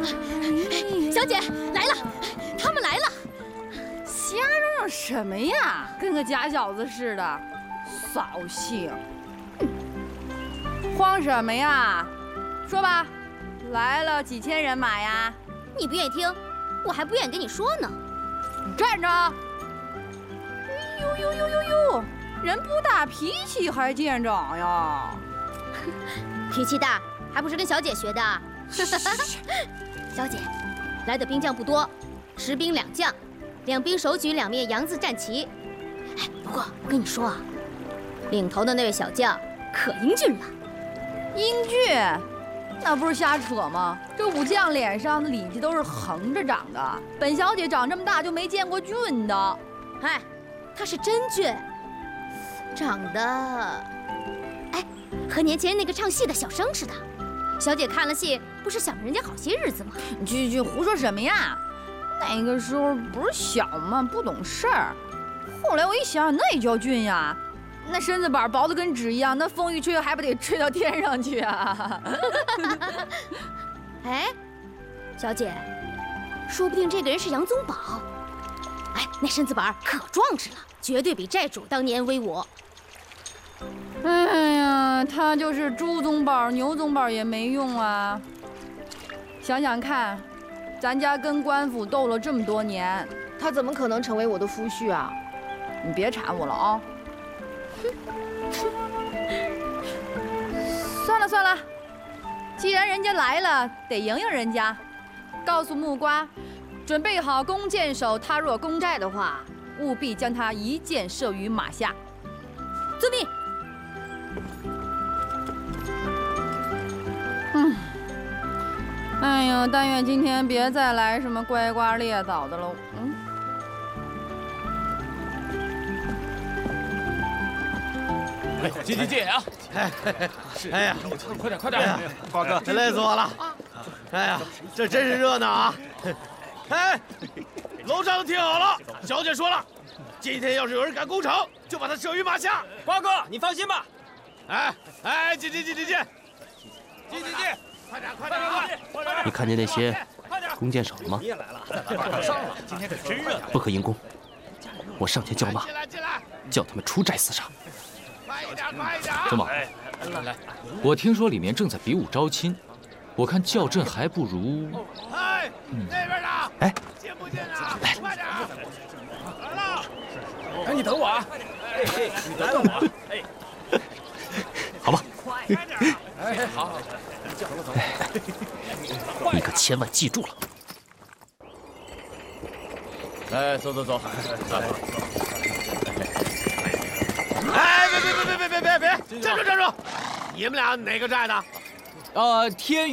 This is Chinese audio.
小姐来了，他们来了。 瞎嚷嚷什么呀？跟个假小子似的，扫兴！慌什么呀？说吧，来了几千人马呀？ 你不愿意听，我还不愿意跟你说呢。 你站着！哎呦，人不大，脾气还见长呀？ 脾气大，还不是跟小姐学的？小姐，来的兵将不多，10兵2将，2兵手举2面洋字战旗。哎，不过我跟你说啊，领头的那位小将可英俊了。 英俊？那不是瞎扯吗？这武将脸上的里脊都是横着长的，本小姐长这么大就没见过俊的。 哎，他是真俊，长得，哎，和年前那个唱戏的小生似的。小姐看了戏，不是享了人家好些日子吗？ 你去胡说什么呀？那个时候不是小嘛，不懂事儿。后来我一想，那也叫俊呀。那身子板薄的跟纸一样，那风一吹还不得吹到天上去啊！ 哎，小姐，说不定这个人是杨宗保。哎，那身子板可壮实了，绝对比寨主当年威武。 哎呀，他就是猪宗保、牛宗保也没用啊！想想看，咱家跟官府斗了这么多年， 他怎么可能成为我的夫婿啊？ 你别缠我了啊！算了，既然人家来了，得迎迎人家。告诉木瓜，准备好弓箭手，他若攻寨的话，务必将他一箭射于马下。 遵命。 哎呀，但愿今天别再来什么乖瓜裂枣的喽。 进啊！ 哎呀， 快点！ 瓜哥，累死我了！哎呀，这真是热闹啊！哎，楼上都听好了，小姐说了，今天要是有人敢攻城，就把他射于马下。 瓜哥，你放心吧。 哎，进！快点！ 你看见那些弓箭手了吗？ 你也来了，上了，今天可真热闹。 不可迎攻，我上前叫骂， 进来！ 叫他们出寨厮杀。 快一点！ 宗保， 来， 我听说里面正在比武招亲，我看叫阵还不如…… 哎，那边的， 哎， 进不进啊？快点！来了！ 哎，你等我啊！你等我！哎， 好吧。 快点！ 哎，好， 你可千万记住了。 来，走。 哎，别！站住！你们俩哪个寨的？ 天